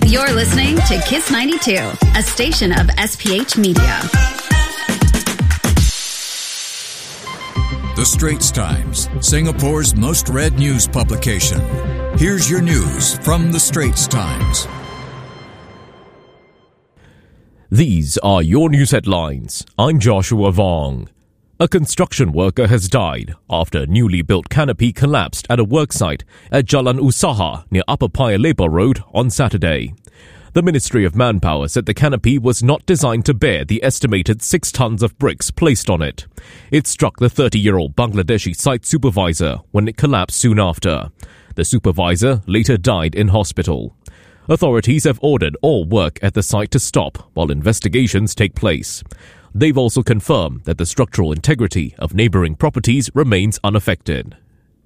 You're listening to Kiss 92, a station of SPH Media. The Straits Times, Singapore's most read news publication. Here's your news from The Straits Times. These are your news headlines. I'm Joshua Vong. A construction worker has died after a newly built canopy collapsed at a worksite at Jalan Usaha near Upper Paya Lebar Road on Saturday. The Ministry of Manpower said the canopy was not designed to bear the estimated 6 tons of bricks placed on it. It struck the 30-year-old Bangladeshi site supervisor when it collapsed soon after. The supervisor later died in hospital. Authorities have ordered all work at the site to stop while investigations take place. They've also confirmed that the structural integrity of neighbouring properties remains unaffected.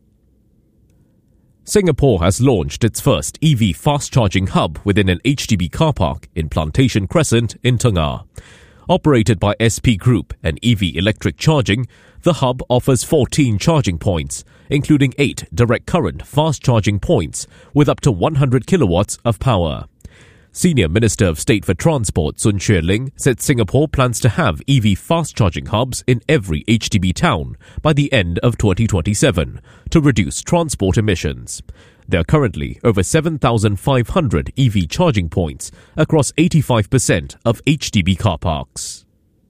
Singapore has launched its first EV fast-charging hub within an HDB car park in Plantation Crescent in Tengah. Operated by SP Group and EV Electric Charging, the hub offers 14 charging points, including 8 direct current fast-charging points with up to 100 kilowatts of power. Senior Minister of State for Transport Sun Xueling said Singapore plans to have EV fast-charging hubs in every HDB town by the end of 2027 to reduce transport emissions. There are currently over 7,500 EV charging points across 85% of HDB car parks.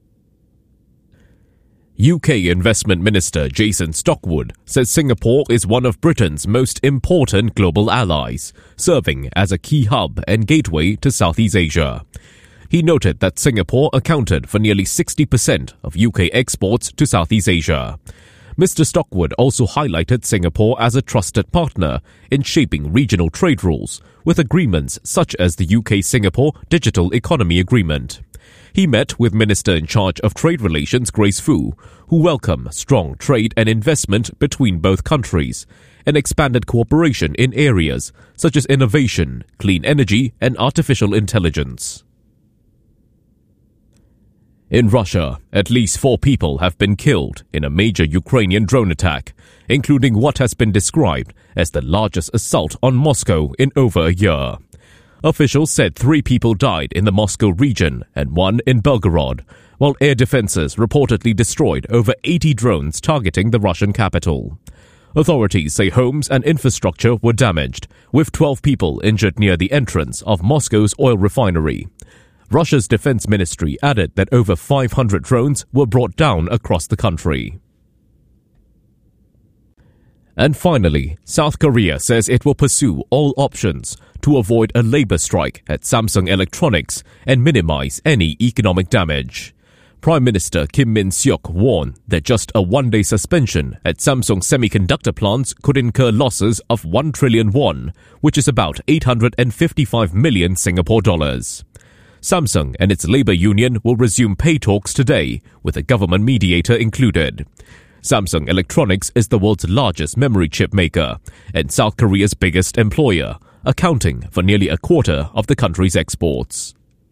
UK Investment Minister Jason Stockwood says Singapore is one of Britain's most important global allies, serving as a key hub and gateway to Southeast Asia. He noted that Singapore accounted for nearly 60% of UK exports to Southeast Asia. Mr. Stockwood also highlighted Singapore as a trusted partner in shaping regional trade rules, with agreements such as the UK-Singapore Digital Economy Agreement. He met with Minister in charge of Trade Relations Grace Fu, who welcomed strong trade and investment between both countries and expanded cooperation in areas such as innovation, clean energy and artificial intelligence. In Russia, at least 4 people have been killed in a major Ukrainian drone attack, including what has been described as the largest assault on Moscow in over a year. Officials said 3 people died in the Moscow region and 1 in Belgorod, while air defenses reportedly destroyed over 80 drones targeting the Russian capital. Authorities say homes and infrastructure were damaged, with 12 people injured near the entrance of Moscow's oil refinery. Russia's defense ministry added that over 500 drones were brought down across the country. And finally, South Korea says it will pursue all options to avoid a labor strike at Samsung Electronics and minimize any economic damage. Prime Minister Kim Min-seok warned that just a one-day suspension at Samsung semiconductor plants could incur losses of 1 trillion won, which is about 855 million Singapore dollars. Samsung and its labor union will resume pay talks today, with a government mediator included. Samsung Electronics is the world's largest memory chip maker and South Korea's biggest employer, accounting for nearly a quarter of the country's exports.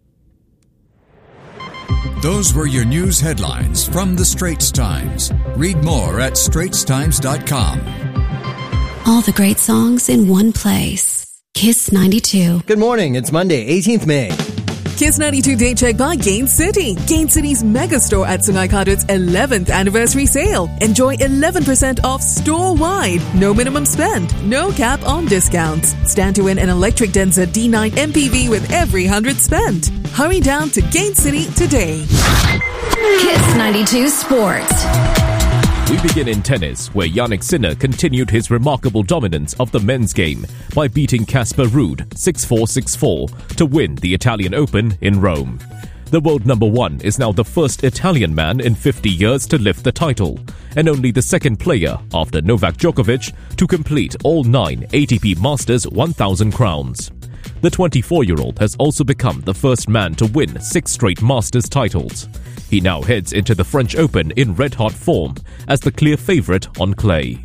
Those were your news headlines from The Straits Times. Read more at straitstimes.com. All the great songs in one place. Kiss 92. Good morning. It's Monday, 18th May. Kiss 92 Day Check by Gain City. Gain City's mega store at Sungai Kadut's 11th anniversary sale. Enjoy 11% off store-wide. No minimum spend. No cap on discounts. Stand to win an electric Denza D9 MPV with every 100 spent. Hurry down to Gain City today. Kiss 92 Sports. We begin in tennis, where Jannik Sinner continued his remarkable dominance of the men's game by beating Casper Ruud 6-4, 6-4 to win the Italian Open in Rome. The world number 1 is now the first Italian man in 50 years to lift the title, and only the second player after Novak Djokovic to complete all 9 ATP Masters 1000 crowns. The 24-year-old has also become the first man to win 6 straight Masters titles. He now heads into the French Open in red-hot form as the clear favourite on clay.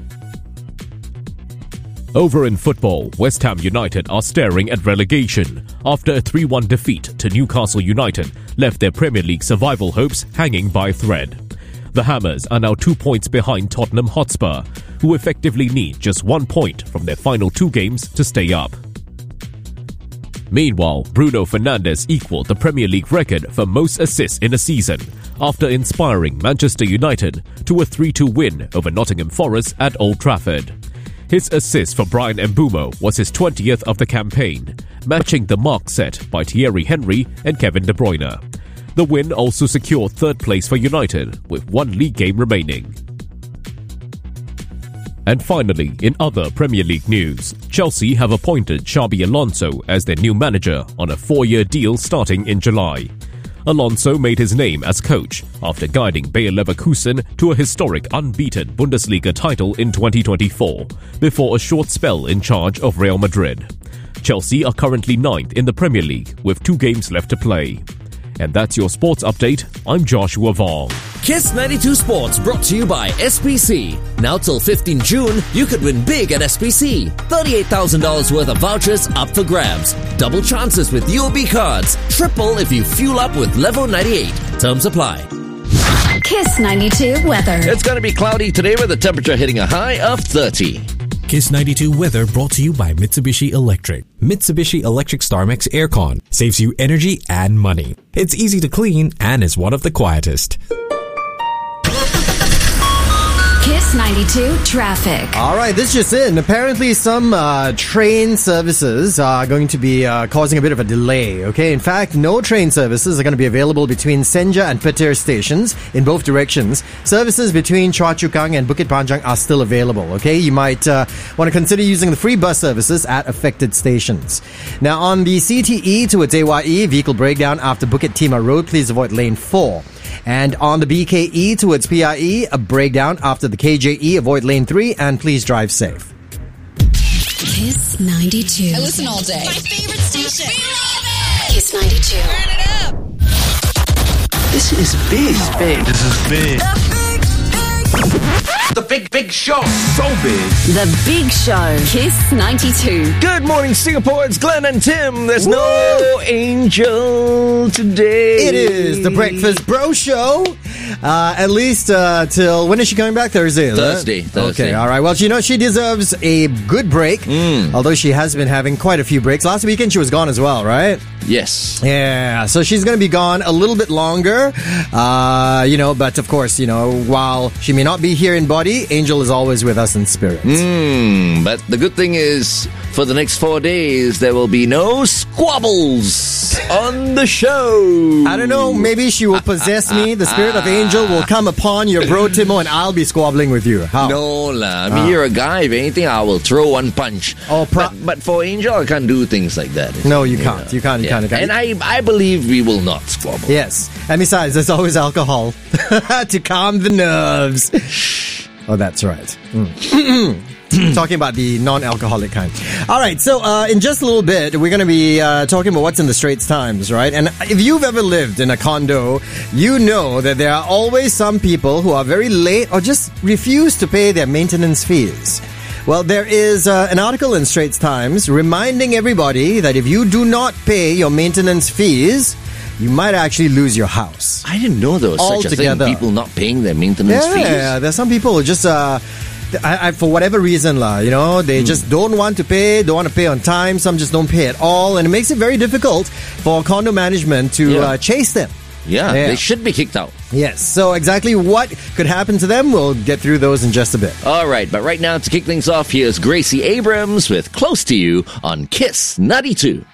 Over in football, West Ham United are staring at relegation after a 3-1 defeat to Newcastle United left their Premier League survival hopes hanging by a thread. The Hammers are now 2 points behind Tottenham Hotspur, who effectively need just 1 point from their final 2 games to stay up. Meanwhile, Bruno Fernandes equaled the Premier League record for most assists in a season after inspiring Manchester United to a 3-2 win over Nottingham Forest at Old Trafford. His assist for Brian Mbeumo was his 20th of the campaign, matching the mark set by Thierry Henry and Kevin De Bruyne. The win also secured third place for United with one league game remaining. And finally, in other Premier League news, Chelsea have appointed Xabi Alonso as their new manager on a 4-year deal starting in July. Alonso made his name as coach after guiding Bayer Leverkusen to a historic unbeaten Bundesliga title in 2024, before a short spell in charge of Real Madrid. Chelsea are currently 9th in the Premier League with 2 games left to play. And that's your sports update. I'm Joshua Vaughn. Kiss 92 Sports brought to you by SPC. Now till 15 June, you could win big at SPC. $38,000 worth of vouchers up for grabs. Double chances with UOB cards. Triple if you fuel up with Level 98. Terms apply. Kiss 92 weather. It's going to be cloudy today with the temperature hitting a high of 30. Kiss 92 weather brought to you by Mitsubishi Electric. Mitsubishi Electric StarMax Aircon saves you energy and money. It's easy to clean and is one of the quietest. Kiss 92 traffic. All right, this just in. Apparently, some train services are going to be causing a bit of a delay, okay? In fact, no train services are going to be available between Senja and Petir stations in both directions. Services between Choa Chu Kang and Bukit Panjang are still available, okay? You might want to consider using the free bus services at affected stations. Now, on the CTE towards AYE, vehicle breakdown after Bukit Timah Road, please avoid lane 4. And on the BKE towards PIE, a breakdown after the KJE, avoid lane 3 and please drive safe. Kiss 92. I listen all day. My favorite station. We love it. Kiss 92. Turn it up. This is big. The big show. So big. The Big Show. Kiss 92. Good morning, Singapore. It's Glenn and Tim. There's no Angel today. It is the Breakfast Bro Show. At least till when is she coming back? Thursday. Thursday. Okay, all right. Well, you know she deserves a good break. Although she has been having quite a few breaks. Last weekend she was gone as well, right? Yes. Yeah. So she's going to be gone a little bit longer. But of course, while she may not be here in body, Angel is always with us in spirit. But the good thing is, for the next 4 days, there will be no squabbles on the show. I don't know. Maybe she will possess me. The spirit of Angel will come upon your bro Timo, and I'll be squabbling with you. How? No lah. I mean, you're a guy. If anything, I will throw one punch. But for Angel, I can't do things like that. No, you can't. You can't. And I believe we will not squabble. Yes. And besides, there's always alcohol to calm the nerves. Oh, that's right. Talking about the non-alcoholic kind. All right, so in just a little bit, we're going to be talking about what's in the Straits Times, right? And if you've ever lived in a condo, you know that there are always some people who are very late or just refuse to pay their maintenance fees. Well, there is an article in Straits Times reminding everybody that if you do not pay your maintenance fees, you might actually lose your house. I didn't know there was such a thing. People not paying their maintenance fees. Yeah, there's some people who just, for whatever reason, they just don't want to pay, don't want to pay on time. Some just don't pay at all. And it makes it very difficult for condo management to chase them. Yeah, they should be kicked out. Yes, so exactly what could happen to them, we'll get through those in just a bit. All right, but right now, to kick things off, here's Gracie Abrams with Close to You on Kiss 92.